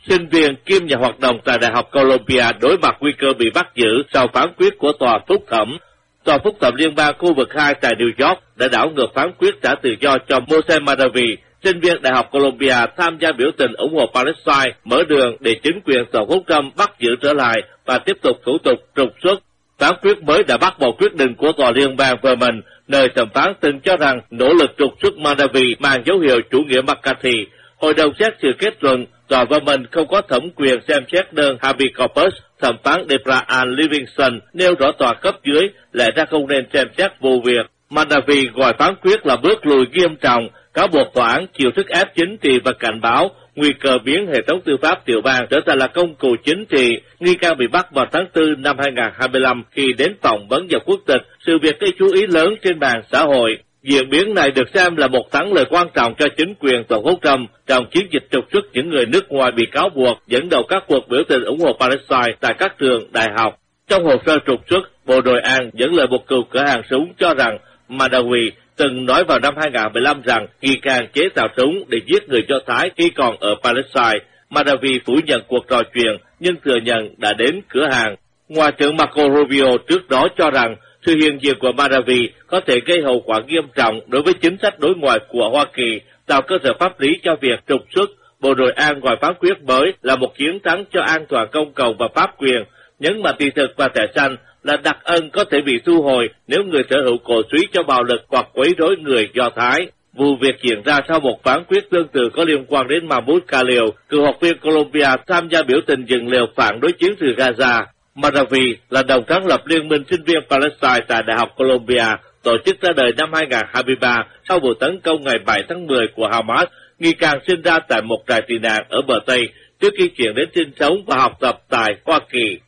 sinh viên kiêm nhà hoạt động tại Đại học Columbia đối mặt nguy cơ bị bắt giữ sau phán quyết của tòa phúc thẩm. Tòa phúc thẩm liên bang khu vực 2 tại New York đã đảo ngược phán quyết trả tự do cho Moshe Madavi, sinh viên Đại học Columbia tham gia biểu tình ủng hộ Palestine, mở đường để chính quyền Tổng thống Trump bắt giữ trở lại và tiếp tục thủ tục trục xuất. Phán quyết mới đã bác bỏ quyết định của tòa liên bang Vermont, nơi thẩm phán từng cho rằng nỗ lực trục xuất Madavi mang dấu hiệu chủ nghĩa McCarthy. Hội đồng xét xử kết luận tòa Vermont không có thẩm quyền xem xét đơn habeas corpus. Thẩm phán Deborah Ann Livingston nêu rõ tòa cấp dưới lẽ ra không nên xem xét vụ việc. Madavi gọi phán quyết là bước lùi nghiêm trọng, cáo buộc tòa án chịu sức ép chính trị và cảnh báo nguy cơ biến hệ thống tư pháp tiểu bang trở thành là công cụ chính trị. Nghi can bị bắt vào tháng 4 năm 2025 khi đến phỏng vấn vào quốc tịch, sự việc gây chú ý lớn trên mạng xã hội. Diễn biến này được xem là một thắng lợi quan trọng cho chính quyền Tổng thống Trump trong chiến dịch trục xuất những người nước ngoài bị cáo buộc dẫn đầu các cuộc biểu tình ủng hộ Palestine tại các trường đại học. Trong hồ sơ trục xuất, Bộ Đội An dẫn lời một cựu cửa hàng súng cho rằng Madawi từng nói vào năm 2015 rằng nghi can chế tạo súng để giết người Do Thái khi còn ở Palestine. Madawi phủ nhận cuộc trò chuyện nhưng thừa nhận đã đến cửa hàng. Ngoại trưởng Marco Rubio trước đó cho rằng sự hiện diện của Madawi có thể gây hậu quả nghiêm trọng đối với chính sách đối ngoại của Hoa Kỳ, tạo cơ sở pháp lý cho việc trục xuất. Bộ Đội An gọi phán quyết mới là một chiến thắng cho an toàn công cộng và pháp quyền, nhấn mạnh thị thực và thẻ xanh là đặc ân có thể bị thu hồi nếu người sở hữu cổ suý cho bạo lực hoặc quấy rối người Do Thái. Vụ việc diễn ra sau một phán quyết tương tự có liên quan đến Mahmoud Khalil, cựu học viên Columbia tham gia biểu tình dựng lều phản đối chiến sự Gaza. Madavi là đồng sáng lập Liên minh sinh viên Palestine tại Đại học Columbia, tổ chức ra đời năm 2023 sau vụ tấn công ngày 7 tháng 10 của Hamas. Nghi can sinh ra tại một trại tị nạn ở bờ Tây trước khi chuyển đến sinh sống và học tập tại Hoa Kỳ.